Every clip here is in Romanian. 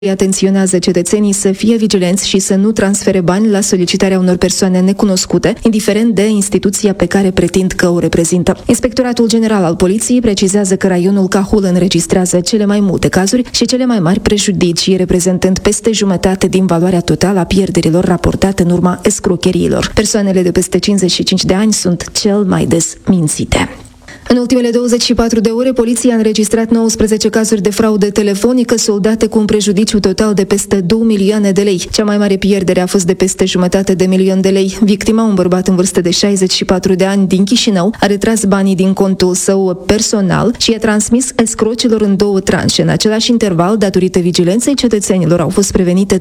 atenționează cetățenii să fie vigilenți și să nu transfere bani la solicitarea unor persoane necunoscute, indiferent de instituția pe care pretind că o reprezintă. Inspectoratul General al Poliției precizează că raionul Cahul înregistrează cele mai multe cazuri și cele mai mari prejudicii, reprezentând peste jumătate din valoarea totală a pierderilor raportate în urma escrocheriilor. Persoanele de peste 55 de ani sunt cel mai des mințite. În ultimele 24 de ore, poliția a înregistrat 19 cazuri de fraudă telefonică soldate cu un prejudiciu total de peste 2 milioane de lei. Cea mai mare pierdere a fost de peste $500.000 de lei. Victima, un bărbat în vârstă de 64 de ani din Chișinău, a retras banii din contul său personal și i-a transmis escrocilor în 2 tranșe. În același interval, datorită vigilenței cetățenilor, au fost prevenite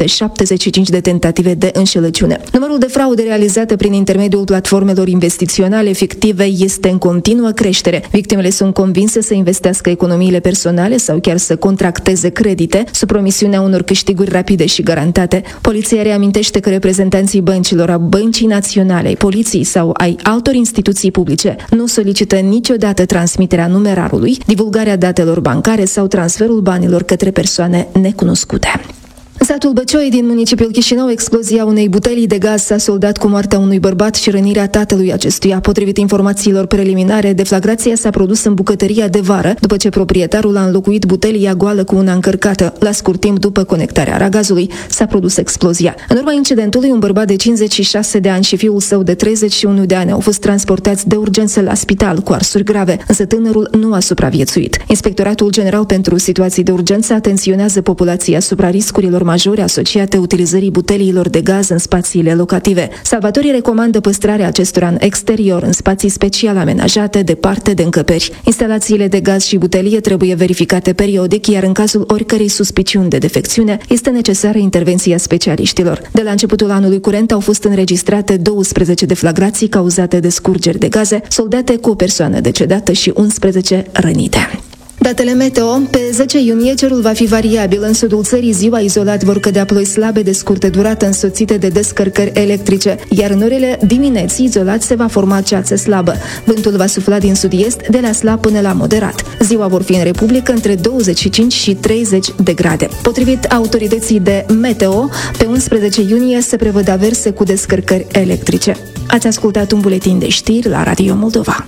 375 de tentative de înșelăciune. Numărul de fraude realizate prin intermediul platformelor investiționale fictive este în continuă creștere. Victimele sunt convinse să investească economiile personale sau chiar să contracteze credite sub promisiunea unor câștiguri rapide și garantate. Poliția reamintește că reprezentanții băncilor, a Băncii Naționale, ai Poliției sau ai altor instituții publice nu solicită niciodată transmiterea numerarului, divulgarea datelor bancare sau transferul banilor către persoane necunoscute. În satul Băcioi din municipiul Chișinău, explozia unei butelii de gaz s-a soldat cu moartea unui bărbat și rănirea tatălui acestuia. Potrivit informațiilor preliminare, deflagrația s-a produs în bucătăria de vară, după ce proprietarul a înlocuit butelia goală cu una încărcată. La scurt timp după conectarea aragazului, s-a produs explozia. În urma incidentului, un bărbat de 56 de ani și fiul său de 31 de ani au fost transportați de urgență la spital cu arsuri grave, însă tânărul nu a supraviețuit. Inspectoratul General pentru Situații de Urgență atenționează populația asupra riscurilor majore asociate utilizării buteliilor de gaz în spațiile locative. Salvatorii recomandă păstrarea acestora în exterior, în spații special amenajate, departe de încăperi. Instalațiile de gaz și butelie trebuie verificate periodic, iar în cazul oricărei suspiciuni de defecțiune, este necesară intervenția specialiștilor. De la începutul anului curent au fost înregistrate 12 deflagrații cauzate de scurgeri de gaze, soldate cu o persoană decedată și 11 rănite. Datele meteo. Pe 10 iunie cerul va fi variabil. În sudul țării ziua izolat vor cădea ploi slabe de scurtă durată însoțite de descărcări electrice, iar în orele dimineții izolat se va forma ceață slabă. Vântul va sufla din sud-est de la slab până la moderat. Ziua vor fi în Republică între 25 și 30 de grade. Potrivit autorității de meteo, pe 11 iunie se prevăd averse cu descărcări electrice. Ați ascultat un buletin de știri la Radio Moldova.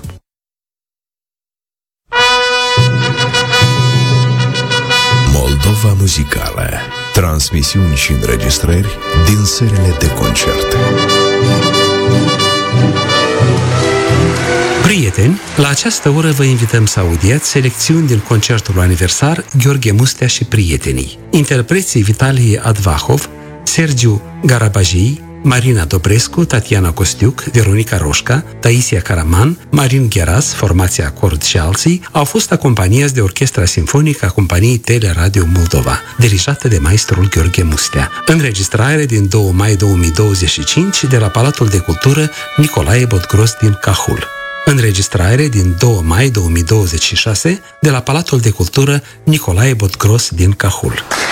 Moldova muzicală. Transmisiuni și înregistrări din serile de concerte. Prieteni, la această oră vă invităm să audiați selecțiuni din concertul aniversar Gheorghe Mustea și Prietenii. Interpreții Vitalie Advahov, Sergiu Garabajii, Marina Dobrescu, Tatiana Costiuc, Veronica Roșca, Taisia Karaman, Marin Gheras, formația Acord și alții, au fost acompaniați de Orchestra Simfonică a companiei Teleradio Moldova, dirijată de maestrul Gheorghe Mustea. Înregistrare din 2 mai 2025 de la Palatul de Cultură Nicolae Bodgros din Cahul. Înregistrare din 2 mai 2026 de la Palatul de Cultură Nicolae Bodgros din Cahul.